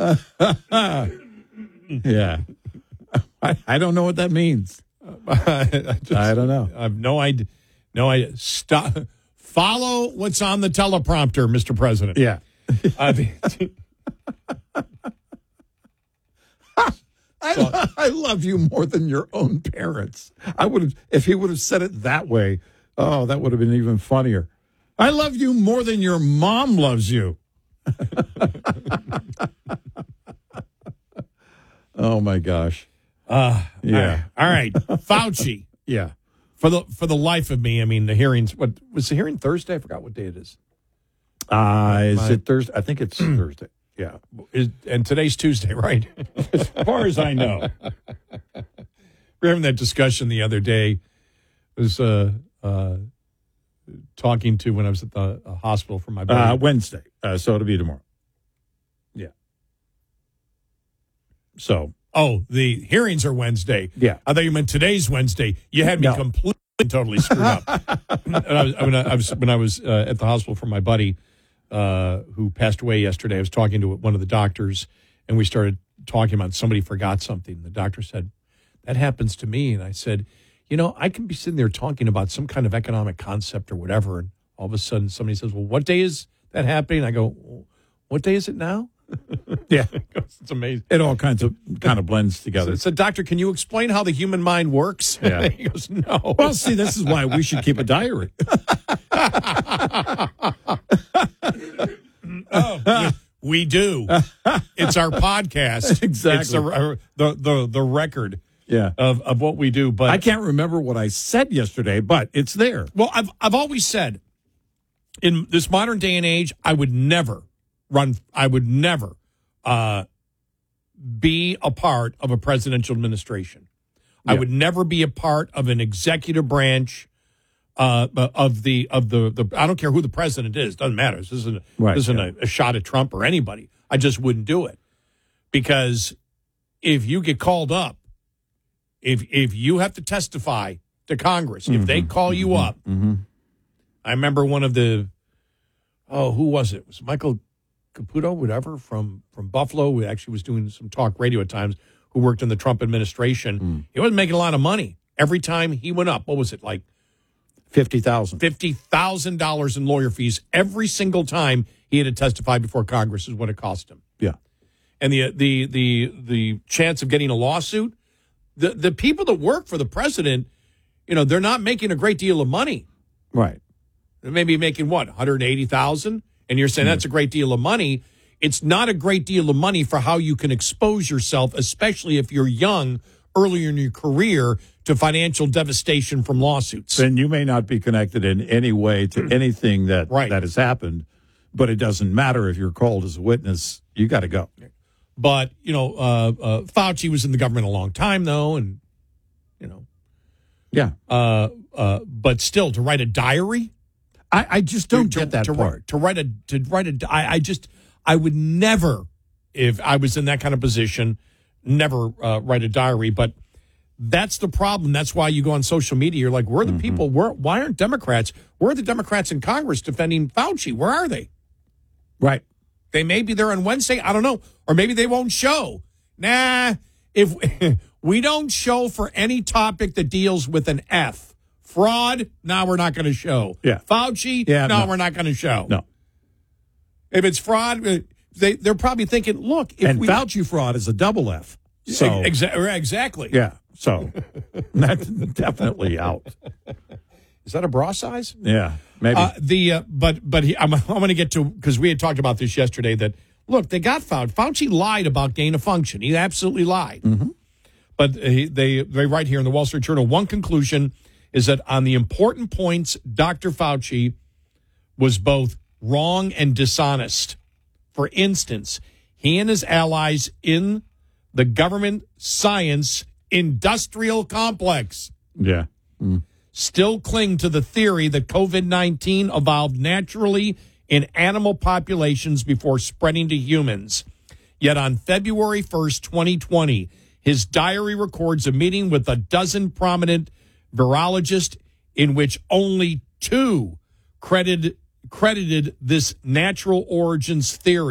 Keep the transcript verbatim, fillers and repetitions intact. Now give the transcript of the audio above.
Yeah. I, I don't know what that means. I, just, I don't know. I have no idea. No idea. Stop. Follow what's on the teleprompter, Mister President. Yeah. I mean, I, lo- I love you more than your own parents. I would have, if he would have said it that way, oh, that would have been even funnier. I love you more than your mom loves you. Oh my gosh. Uh, Yeah. All right. All right. Fauci. Yeah. For the for the life of me, I mean, the hearings. What was the hearing Thursday? I forgot what day it is. Uh, is My- it Thursday? I think it's Thursday. Yeah. Is, and today's Tuesday, right? As far as I know. We're having that discussion the other day. I was uh, uh, talking to when I was at the uh, hospital for my buddy. Uh, Wednesday. Uh, so it'll be tomorrow. Yeah. So. Oh, the hearings are Wednesday. Yeah. I thought you meant today's Wednesday. You had me No. completely and totally screwed up. And I was, when I was when I was uh, at the hospital for my buddy uh, who passed away yesterday, I was talking to one of the doctors, and we started talking about somebody forgot something. The doctor said, "That happens to me," and I said, "You know, I can be sitting there talking about some kind of economic concept or whatever, and all of a sudden somebody says, 'Well, what day is that happening?' I go, 'What day is it now?'" Yeah. It's amazing. It all kinds of kind of blends together. So, so, doctor, can you explain how the human mind works? Yeah. He goes, no. Well, see, this is why we should keep a diary. Oh, we, we do. It's our podcast. Exactly. It's the, the, the, the record Yeah. of, of what we do. But I can't remember what I said yesterday, but it's there. Well, I've, I've always said in this modern day and age, I would never run, I would never uh, be a part of a presidential administration. I Yeah. would never be a part of an executive branch uh, of the of the, the. I don't care who the president is. Doesn't matter. This isn't, Right, this isn't yeah. a, a shot at Trump or anybody. I just wouldn't do it because if you get called up, if if you have to testify to Congress, if they call you up, Mm-hmm. I remember one of the. Oh, who was it? It was Michael Caputo, whatever, from from Buffalo, who actually was doing some talk radio at times, who worked in the Trump administration. Mm. He wasn't making a lot of money. Every time he went up, what was it, like fifty thousand. fifty thousand dollars in lawyer fees every single time he had to testify before Congress is what it cost him. Yeah. And the the the the chance of getting a lawsuit, the the people that work for the president, you know, they're not making a great deal of money. Right. They may be making what, one hundred eighty thousand dollars? And you're saying that's a great deal of money. It's not a great deal of money for how you can expose yourself, especially if you're young, earlier in your career, to financial devastation from lawsuits. Then you may not be connected in any way to anything that Right. that has happened, but it doesn't matter if you're called as a witness. You got to go. But, you know, uh, uh, Fauci was in the government a long time, though, and, you know, Yeah. uh, uh, but still, to write a diary? I, I just don't to, get that to, part. To write a, to write a, I, I just, I would never, if I was in that kind of position, never uh, write a diary. But that's the problem. That's why you go on social media. You're like, where are the Mm-hmm. people? Where, why aren't Democrats? Where are the Democrats in Congress defending Fauci? Where are they? Right. They may be there on Wednesday. I don't know. Or maybe they won't show. Nah, if we don't show for any topic that deals with an F. Fraud, now we're not going to show. Yeah. Fauci, Yeah, no, no. we're not going to show. No. If it's fraud, uh, they, they're probably thinking, look. If And we, Fauci fraud is a double F. So, Exa- exactly. yeah. So that's definitely out. Is that a bra size? Yeah. Maybe. Uh, the uh, But but he, I'm, I'm going to get to, because we had talked about this yesterday, that, look, they got found. Fauci lied about gain of function. He absolutely lied. Mm-hmm. But he, they, they write here in the Wall Street Journal, one conclusion is that on the important points, Doctor Fauci was both wrong and dishonest. For instance, he and his allies in the government science industrial complex yeah. still cling to the theory that COVID nineteen evolved naturally in animal populations before spreading to humans. Yet on February first, twenty twenty, his diary records a meeting with a dozen prominent virologists in which only two credited credited this natural origins theory.